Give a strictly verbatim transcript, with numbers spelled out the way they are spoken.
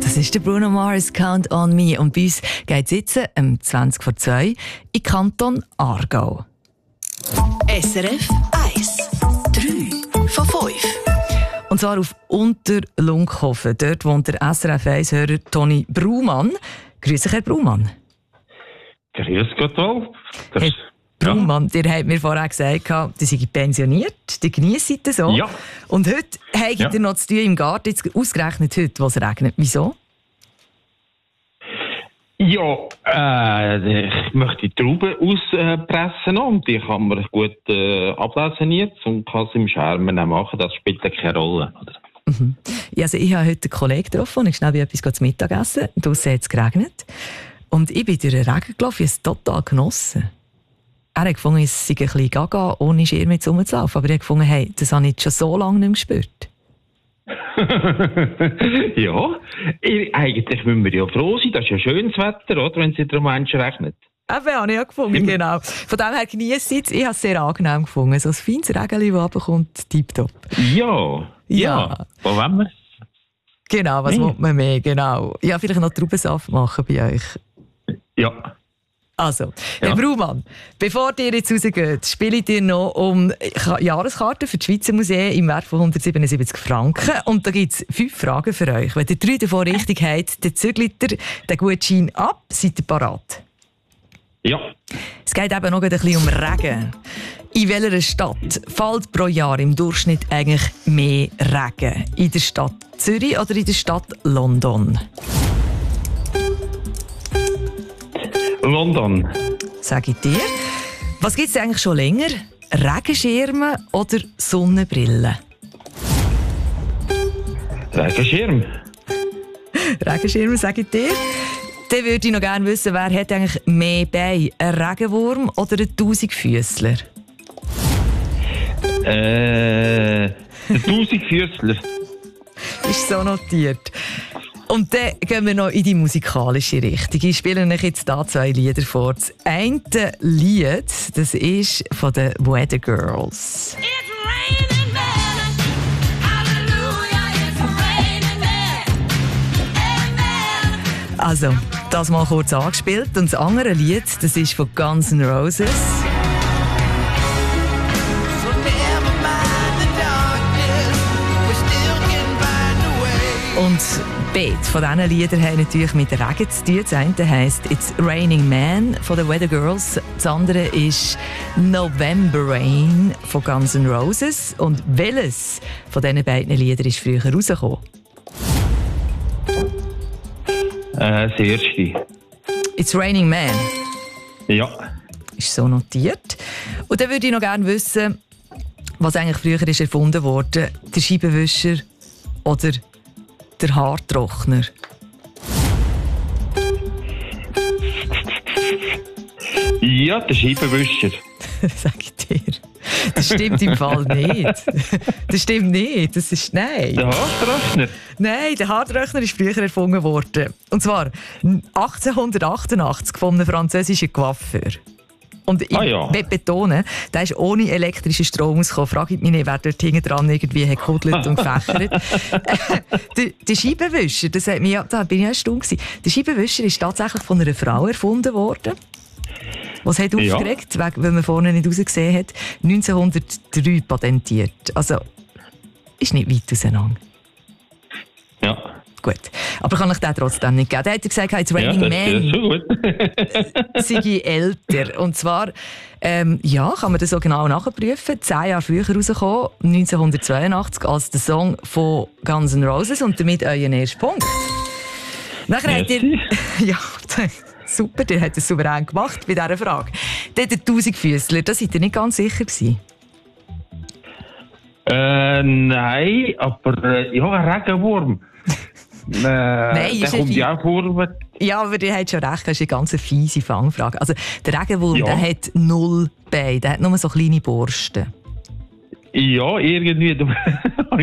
Das ist der Bruno Mars «Count on Me». Und bei uns geht es jetzt um zwanzig vor zwei in Kanton Aargau. S R F eins. drei von fünf. Und zwar auf Unterlunkhofen. Dort wohnt der S R F eins-Hörer Toni Brumann. Grüß dich, Herr Brumann. Grüß Gott all. Das, Herr Brumann, ja. Ihr habt mir vorher gesagt, Sie sind pensioniert, die geniessen das so. Ja. Und heute habt ihr ja. noch zu tun im Garten, jetzt ausgerechnet heute, wo es regnet. Wieso? Ja, äh, ich möchte die Trauben auspressen äh, und die kann man gut äh, ablesen jetzt und kann sie im Schermen machen, das spielt keine Rolle. Oder? Mhm. Ja, also ich habe heute einen Kollegen getroffen und ich schnell etwas zu Mittag essen. Draussen hat es geregnet. Und ich bin durch den Regen gelaufen, ich habe es total genossen. Er hat gefunden, es sei ein bisschen gaga, ohne Schirm jetzt rumzulaufen. Aber ich habe gefunden, hey, das habe ich jetzt schon so lange nicht mehr gespürt. Ja, eigentlich müssen wir ja froh sein. Das ist ja schönes Wetter, oder, wenn es in der Menschen regnet. Eben, habe ich ja gefunden, genau. Von dem her genieße ich es. Ich habe es sehr angenehm gefunden. So ein feines Regenchen, das runterkommt, tipptopp. Ja, ja. ja. Wo wollen wir? Genau, was nee. will man mehr? Genau. Ja, vielleicht noch Traubensaft machen bei euch. Ja. Also, Herr ja. Brumann, bevor ihr jetzt rausgeht, spiele ich dir noch um Jahreskarten für die Schweizer Museen im Wert von hundertsiebenundsiebzig Franken. Und da gibt es fünf Fragen für euch. Wenn ihr drei davon richtig habt, dann zügelt ihr den Gutschein ab. Seid ihr parat? Ja. Es geht eben noch ein bisschen um Regen. In welcher Stadt fällt pro Jahr im Durchschnitt eigentlich mehr Regen? In der Stadt Zürich oder in der Stadt London? London. Sag ich dir. Was gibt es eigentlich schon länger? Regenschirme oder Sonnenbrillen? Regenschirm. Regenschirme, sage ich dir. Dann würde ich noch gerne wissen, wer hat eigentlich mehr Beine? Ein Regenwurm oder ein Tausendfüßler? Äh, ein Tausendfüßler. Ist so notiert. Und dann gehen wir noch in die musikalische Richtung. Ich spiele euch jetzt hier zwei Lieder vor. Das eine Lied, das ist von den Weather Girls. Also, das mal kurz angespielt. Und das andere Lied, das ist von Guns N' Roses. Und beide von diesen Liedern haben natürlich mit Regen zu tun. Das eine heisst «It's Raining Man» von den Weather Girls. Das andere ist «November Rain» von Guns N' Roses. Und welches von diesen beiden Liedern ist früher rausgekommen? Äh, das erste. «It's Raining Man». Ja. Ist so notiert. Und dann würde ich noch gerne wissen, was eigentlich früher ist erfunden wurde. Der Scheibenwischer oder der Haartrockner? Ja, der Scheibenwischer. Sag ich dir. Das stimmt im Fall nicht. Das stimmt nicht. Das ist, nein. Der Haartrockner? Nein, der Haartrockner ist früher erfunden worden. Und zwar achtzehnhundertachtundachtzig von einem französischen Coiffeur. Und ich ah, ja. will betonen, der ist ohne elektrischen Strom ausgekommen. Frage ich mich nicht, wer dort hinten dran irgendwie gekuddelt und gefächert. der, der Scheibenwischer, das hat mich, da bin ich ja stumm gewesen. Der Scheibenwischer ist tatsächlich von einer Frau erfunden worden. Was hat ja. aufgeregt, weil man vorne nicht rausgesehen hat. neunzehnhundertdrei patentiert. Also, ist nicht weit auseinander. Ja. Gut. Aber kann ich den trotzdem nicht geben. Der hat gesagt, «It's Raining Man» sei älter. Und zwar, ähm, ja, kann man das so genau nachprüfen. Zehn Jahre früher rausgekommen, neunzehnhundertzweiundachtzig, als der Song von Guns N' Roses und damit euer erster Punkt. Nachher habt ihr... ja, super, der hat es souverän gemacht bei dieser Frage. Dann der Tausendfüßler, da seid ihr nicht ganz sicher gewesen. Äh, nein, aber äh, ja, ein Regenwurm. Äh, Nein, der kommt ja auch vor. Ja, aber ihr habt schon recht, das ist eine ganz fiese Fangfrage. Also, der Regenwurm, ja. der hat null Beine, der hat nur so kleine Borsten. Ja, irgendwie.